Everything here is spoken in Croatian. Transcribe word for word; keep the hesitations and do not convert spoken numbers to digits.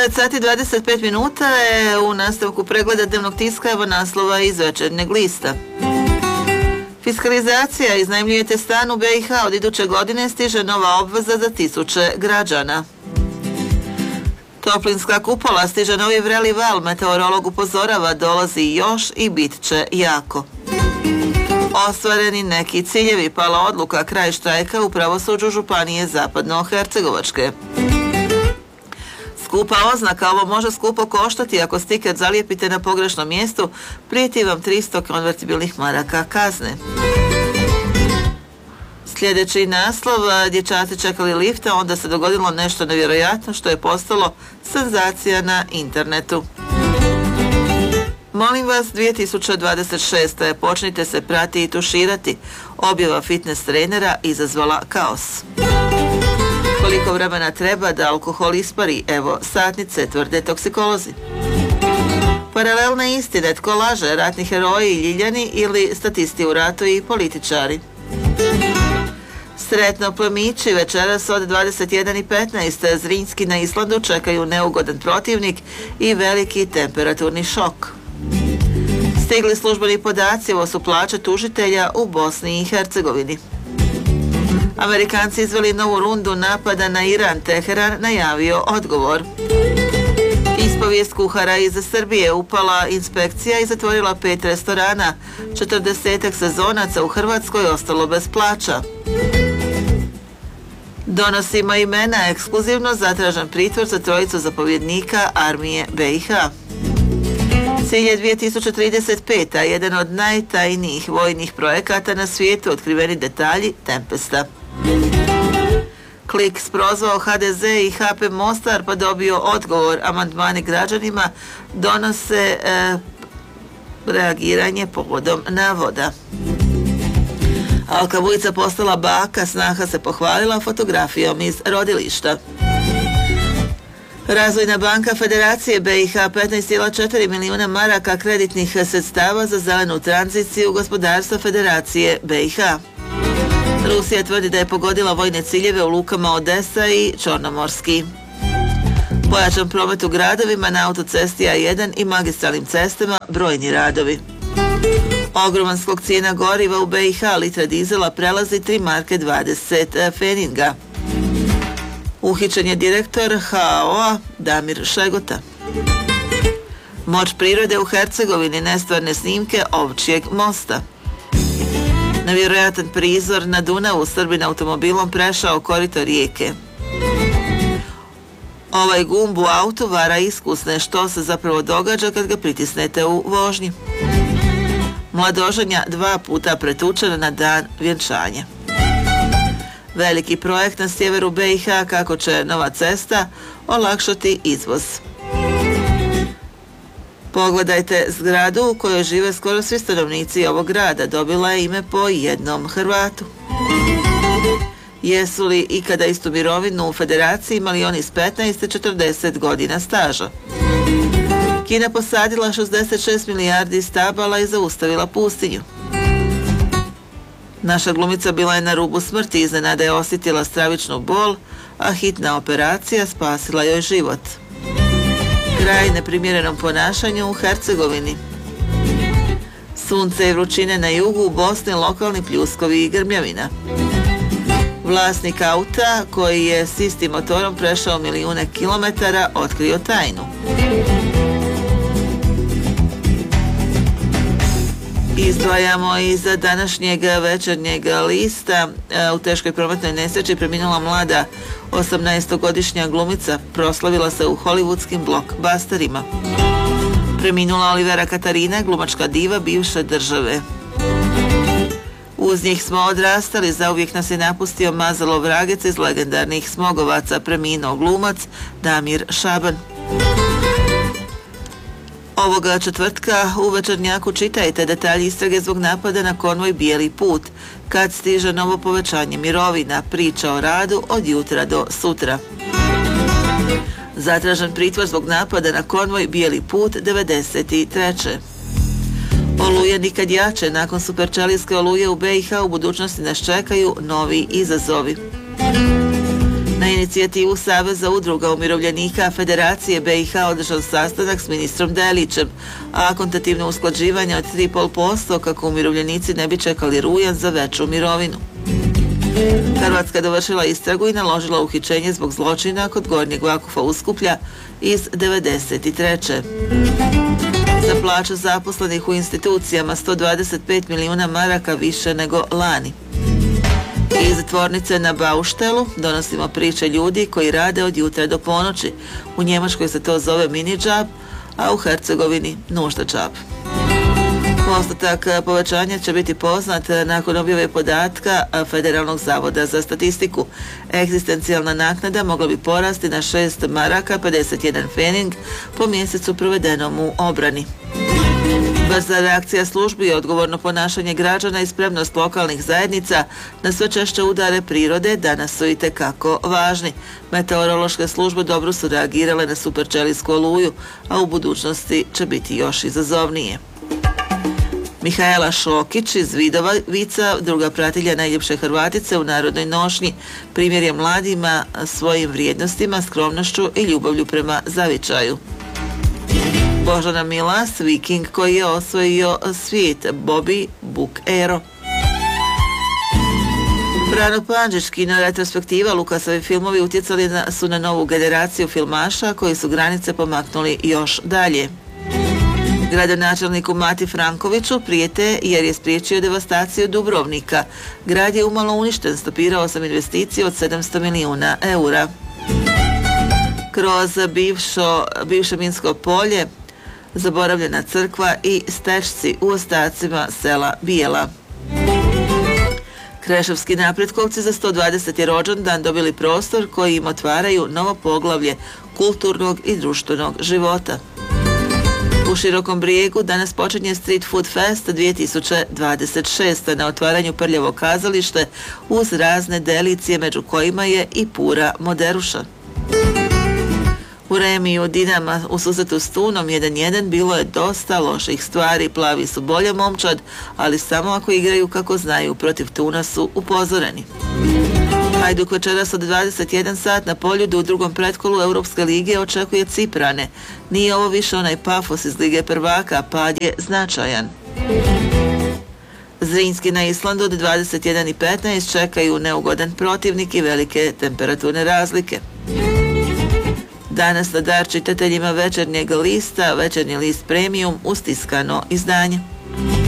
devet sati dvadeset pet minuta je u nastavku pregleda dnevnog tiska, evo naslova iz Večernjeg lista. Fiskalizacija, iznajmljujete stan u B i H, od iduće godine stiže nova obveza za tisuće građana. Toplinska kupola, stiže novi vreli val, meteorolog upozorava, dolazi još i bit će jako. Ostvareni neki ciljevi, pala odluka, kraj štrajka u pravosuđu Županije Zapadno-Hercegovačke. Skupa oznaka, ovo može skupo koštati ako stiker zalijepite na pogrešnom mjestu, prijeti vam tristo konvertibilnih maraka kazne. Sljedeći naslov, dječaci čekali lifta, onda se dogodilo nešto nevjerojatno što je postalo senzacija na internetu. Molim vas, dvije tisuće dvadeset šeste. počnite se prati i tuširati. Objava fitness trenera izazvala kaos. Koliko vremena treba da alkohol ispari? Evo satnice, tvrde toksikolozi. Paralelne istine, tko laže, ratni heroji i ljiljani ili statisti u ratu i političari? Sretno plemići, večeras od dvadeset jedan i petnaest. Zrinjski na Islandu čekaju neugodan protivnik i veliki temperaturni šok. Stigli službeni podaci, ovo su plaće tužitelja u Bosni i Hercegovini. Amerikanci izveli novu rundu napada na Iran, Teheran najavio odgovor. Ispovijest kuhara iz Srbije, upala inspekcija i zatvorila pet restorana. Četrdesetak sezonaca u Hrvatskoj ostalo bez plaća. Donosimo imena, ekskluzivno zatražen pritvor za trojicu zapovjednika armije B i H. Cilj je dvije tisuće trideset peta. jedan od najtajnijih vojnih projekata na svijetu, otkriveni detalji Tempesta. Klik sprozvao H D Z i H P Mostar pa dobio odgovor. Amandmani građanima donose e, reagiranje povodom navoda. Alka Vujica postala baka, snaha se pohvalila fotografijom iz rodilišta. Razvojna banka Federacije B i H petnaest zarez četiri milijuna maraka kreditnih sredstava za zelenu tranziciju gospodarstva Federacije B i H. Rusija tvrdi da je pogodila vojne ciljeve u lukama Odesa i Čornomorski. Pojačan promet u gradovima, na autocesti A jedan i magistralnim cestama brojni radovi. Ogroman skok cijena goriva u B i H, litra dizela prelazi tri marke dvadeset feninga. Uhićen je direktor H A O-a Damir Šegota. Moć prirode u Hercegovini, nestvarne snimke Ovčjeg mosta. Nevjerojatan prizor na Dunavu, Srbin automobilom prešao korito rijeke. Ovaj gumb u autu vara iskusne, što se zapravo događa kad ga pritisnete u vožnji. Mladoženja dva puta pretučena na dan vjenčanja. Veliki projekt na sjeveru B i H, kako će nova cesta olakšati izvoz. Pogledajte zgradu u kojoj žive skoro svi stanovnici ovog grada, dobila je ime po jednom Hrvatu. Jesu li ikada istu mirovinu u Federaciji imali oni s petnaest i četrdeset godina staža? Kina posadila šezdeset šest milijardi stabala i zaustavila pustinju. Naša glumica bila je na rubu smrti, iznenada je osjetila stravičnu bol, a hitna operacija spasila joj život. Kraj neprimjerenom ponašanju u Hercegovini. Sunce i vrućine na jugu, u Bosni lokalni pljuskovi i grmljavina. Vlasnik auta, koji je s istim motorom prešao milijune kilometara, otkrio tajnu. Izdvajamo iz današnjeg Večernjeg lista. U teškoj prometnoj nesreći preminula mlada osamnaestogodišnja glumica, proslavila se u hollywoodskim blockbusterima. Preminula Olivera Katarina, glumačka diva bivše države. Uz njih smo odrastali, zauvijek nas je napustio Mazalo Vragec iz legendarnih Smogovaca, preminuo glumac Damir Šaban. Ovoga četvrtka u Večernjaku čitajte detalji istrage zbog napada na konvoj Bijeli put, kad stiže novo povećanje mirovina, priča o radu od jutra do sutra. Zatražen pritvor zbog napada na konvoj Bijeli put devedeset treće. Oluje nikad jače, nakon superčelijske oluje u B i H u budućnosti nas čekaju novi izazovi. Na inicijativu Saveza udruga umirovljenika Federacije B i H održan sastanak s ministrom Delićem, a kontativno usklađivanje od tri i pol posto kako umirovljenici ne bi čekali rujan za veću mirovinu. Hrvatska dovršila istragu i naložila uhićenje zbog zločina kod Gornjeg Vakufa Uskuplja iz devedeset treće. Za plaću zaposlenih u institucijama sto dvadeset pet milijuna maraka više nego lani. Iz tvornice na Bauštelu donosimo priče ljudi koji rade od jutra do ponoći. U Njemačkoj se to zove mini džab, a u Hercegovini nužda džab. Postotak povećanja će biti poznat nakon objave podatka Federalnog zavoda za statistiku. Egzistencijalna naknada mogla bi porasti na šest maraka pedeset jedan pfening po mjesecu provedenom u obrani. Brza reakcija službi i odgovorno ponašanje građana i spremnost lokalnih zajednica na sve češće udare prirode danas su itekako važni. Meteorološke službe dobro su reagirale na superčelijsku oluju, a u budućnosti će biti još izazovnije. Mihaela Šokić iz Vidovica, druga pratilja najljepše Hrvatice u narodnoj nošnji, primjer je mladima svojim vrijednostima, skromnošću i ljubavlju prema zavičaju. Božana Milas, viking koji je osvojio svijet, Bobby Bukero. Frano Pandžić, kino retrospektiva, Lukasovi filmovi utjecali na, su na novu generaciju filmaša koji su granice pomaknuli još dalje. Gradonačelniku Mati Frankoviću prijete jer je spriječio devastaciju Dubrovnika. Grad je umalo uništen, stopirao sam investiciju od sedamsto milijuna eura. Kroz bivšo, bivše minsko polje, zaboravljena crkva i stečci u ostacima sela Bijela. Kreševski napretkovci za sto dvadeseti rođendan dobili prostor koji im otvaraju novo poglavlje kulturnog i društvenog života. U Širokom Brijegu danas počinje Street Food Fest dvije tisuće dvadeset šeste. Na otvaranju prljavo kazalište uz razne delicije među kojima je i pura moderuša. U remiju Dinama u susretu s Tunom jedan jedan bilo je dosta loših stvari. Plavi su bolje momčad, ali samo ako igraju kako znaju. Protiv Tuna su upozoreni. Hajduk večeras od dvadeset jedan sat na Poljudu u drugom pretkolu Europske lige očekuje Ciprane. Nije ovo više onaj Pafos iz Lige prvaka, pad je značajan. Zrinski na Islandu od dvadeset jedan i petnaest čekaju neugodan protivnik i velike temperaturne razlike. Danas na dar čitateljima Večernjeg lista, Večernji list premium, ustiskano izdanje.